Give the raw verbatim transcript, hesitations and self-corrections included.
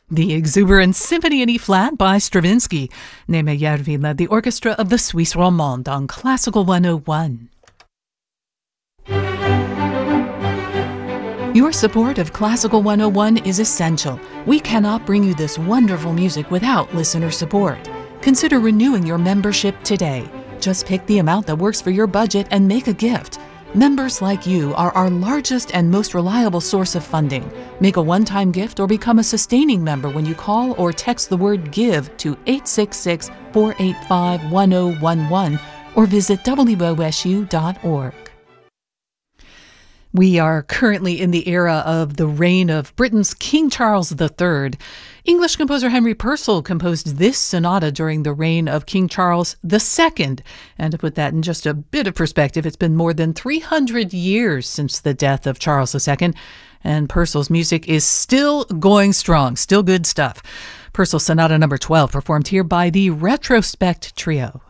The exuberant Symphony in E-flat by Stravinsky. Neeme Järvi led the orchestra of the Suisse Romande on Classical one oh one. Your support of Classical one oh one is essential. We cannot bring you this wonderful music without listener support. Consider renewing your membership today. Just pick the amount that works for your budget and make a gift. Members like you are our largest and most reliable source of funding. Make a one-time gift or become a sustaining member when you call or text the word GIVE to eight six six, four eight five, one oh one one or visit w o s u dot org. We are currently in the era of the reign of Britain's King Charles the Third. English composer Henry Purcell composed this sonata during the reign of King Charles the Second. And to put that in just a bit of perspective, it's been more than three hundred years since the death of Charles the Second, and Purcell's music is still going strong, still good stuff. Purcell Sonata number twelve, performed here by the Retrospect Trio.